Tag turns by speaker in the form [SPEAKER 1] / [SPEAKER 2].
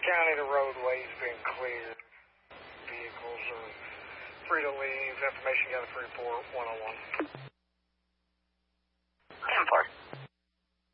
[SPEAKER 1] County, the roadway's been cleared. Vehicles are free to leave. Information gathered for report 101.